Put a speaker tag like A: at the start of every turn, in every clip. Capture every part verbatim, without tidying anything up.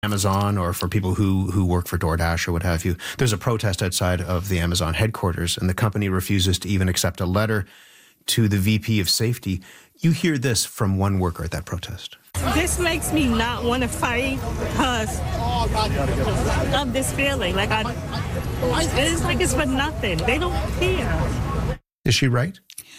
A: Amazon or for people who, who work for DoorDash or what have you. There's a protest outside of the Amazon headquarters, and the company refuses to even accept a letter to the V P of safety. You hear this from one worker at that protest.
B: This makes me not want to fight because of this feeling. Like, I, it's like it's for nothing. They don't care.
A: Is she right?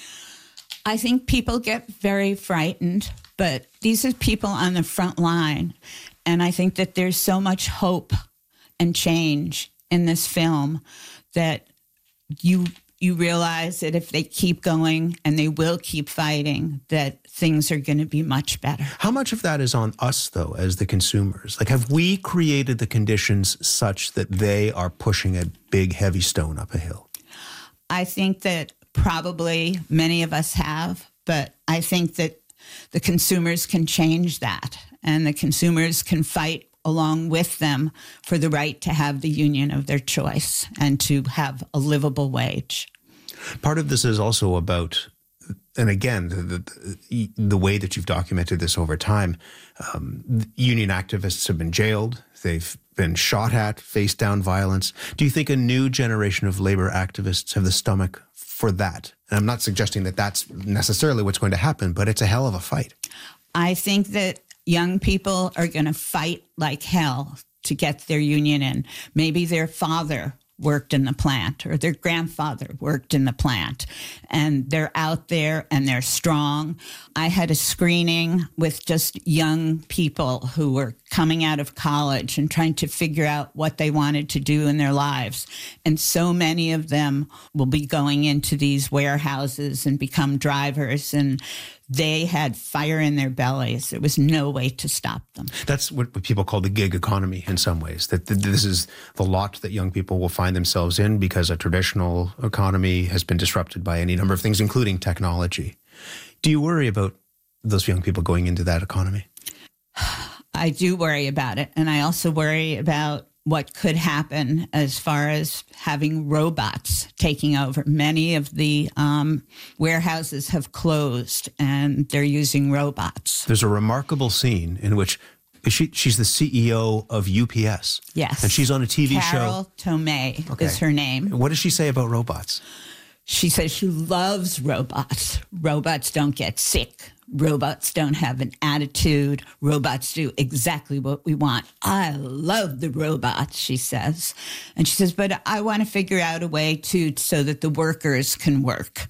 C: I think people get very frightened, but these are people on the front line. And I think that there's so much hope and change in this film that you you realize that if they keep going and they will keep fighting, that things are going to be much better.
A: How much of that is on us, though, as the consumers? Like, have we created the conditions such that they are pushing a big, heavy stone up a hill?
C: I think that probably many of us have, but I think that the consumers can change that, and the consumers can fight along with them for the right to have the union of their choice and to have a livable wage.
A: Part of this is also about, and again, the, the, the way that you've documented this over time, um, union activists have been jailed, they've been shot at, faced down violence. Do you think a new generation of labor activists have the stomach for that? And I'm not suggesting that that's necessarily what's going to happen, but it's a hell of a fight.
C: I think that young people are going to fight like hell to get their union in. Maybe their father worked in the plant or their grandfather worked in the plant, and they're out there and they're strong. I had a screening with just young people who were coming out of college and trying to figure out what they wanted to do in their lives. And so many of them will be going into these warehouses and become drivers, and they had fire in their bellies. There was no way to stop them.
A: That's what people call the gig economy in some ways, that this is the lot that young people will find themselves in because a traditional economy has been disrupted by any number of things, including technology. Do you worry about those young people going into that economy?
C: I do worry about it. And I also worry about what could happen as far as having robots taking over. Many of the um, warehouses have closed and they're using robots.
A: There's a remarkable scene in which she, she's the C E O of U P S.
C: Yes.
A: And she's on a T V
C: Carol
A: show.
C: Carol Tomei okay. is her name.
A: What does she say about robots?
C: She says she loves robots. Robots don't get sick. Robots don't have an attitude. Robots do exactly what we want. I love the robots, she says. And she says, but I want to figure out a way to so that the workers can work.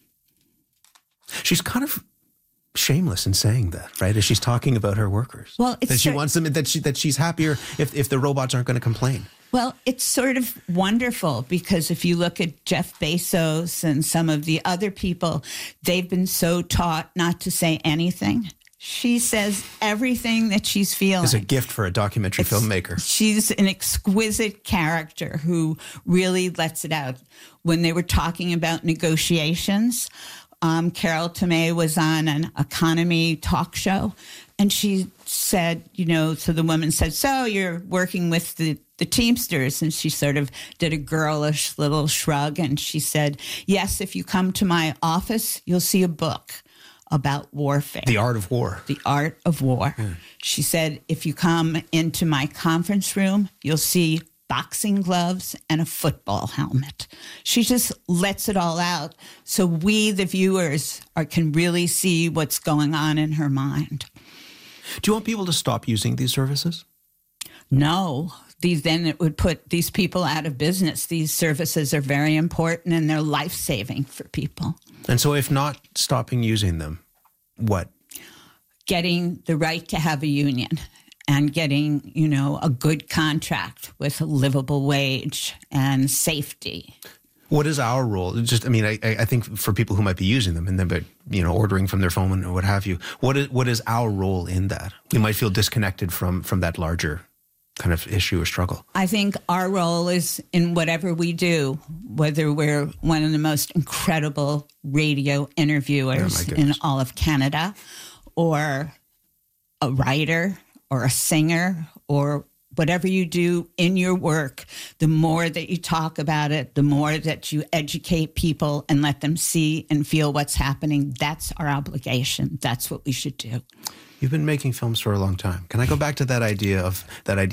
A: She's kind of shameless in saying that, right? As she's talking about her workers.
C: Well, it's
A: that she
C: so,
A: wants them, that she that she's happier if, if the robots aren't going to complain.
C: Well, it's sort of wonderful because if you look at Jeff Bezos and some of the other people, they've been so taught not to say anything. She says everything that she's feeling.
A: It's a gift for a documentary it's, filmmaker.
C: She's an exquisite character who really lets it out. When they were talking about negotiations, um, Carol Tomei was on an economy talk show, and she said, you know, so the woman said, so you're working with the the Teamsters? And she sort of did a girlish little shrug. And she said, yes, if you come to my office, you'll see a book about warfare.
A: The Art of War.
C: The Art of War. Yeah. She said, if you come into my conference room, you'll see boxing gloves and a football helmet. She just lets it all out so we, the viewers, are, can really see what's going on in her mind.
A: Do you want people to stop using these services?
C: No. These, then it would put these people out of business. These services are very important and they're life-saving for people.
A: And so if not stopping using them, what?
C: Getting the right to have a union and getting, you know, a good contract with a livable wage and safety.
A: What is our role? Just, I mean, I, I think for people who might be using them and then, but, you know, ordering from their phone or what have you, what is, what is our role in that? We might feel disconnected from, from that larger kind of issue or struggle.
C: I think our role is in whatever we do, whether we're one of the most incredible radio interviewers
A: oh
C: in all of Canada, or a writer or a singer, or whatever you do in your work, the more that you talk about it, the more that you educate people and let them see and feel what's happening. That's our obligation. That's what we should do.
A: You've been making films for a long time. Can I go back to that idea of that idea